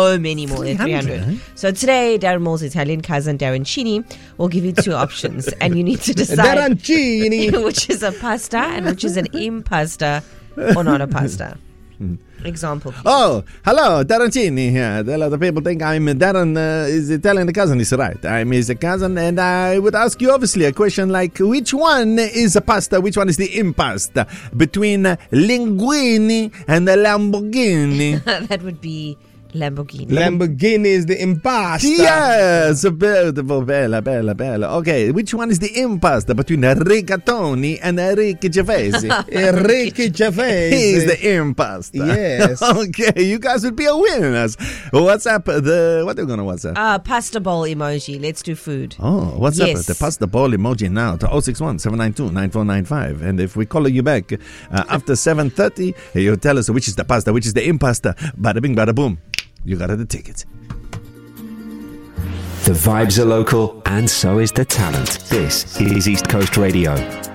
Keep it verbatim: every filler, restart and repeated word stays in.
so many more than three hundred. three hundred, So today, Darren Moore's Italian cousin, Darren Chini, will give you two options. And you need to decide Darren which is a pasta and which is an impasta or not a pasta. Example. Please. Oh, hello, Darren Chini here. A lot of people think I'm Darren, uh, his Italian cousin. Is right. I'm his cousin, and I would ask you obviously a question like, which one is a pasta, which one is the impasta between linguini and the Lamborghini? That would be Lamborghini. Lamborghini is the impasta. Yes, beautiful, bella, bella, bella. Okay, which one is the impasta between Rigatoni and Ricky Gervais? Ricky Gervais. He's the impasta. Yes. Okay, you guys would be a winners. WhatsApp, the, what are we going to WhatsApp? Uh, pasta bowl emoji. Let's do food. Oh, what's up? Yes. The pasta ball emoji now to oh six one, seven nine two, nine four nine five. And if we call you back uh, after seven thirty, you tell us which is the pasta, which is the impasta. Bada bing, bada boom. You got the tickets. The vibes are local, and so is the talent. This is East Coast Radio.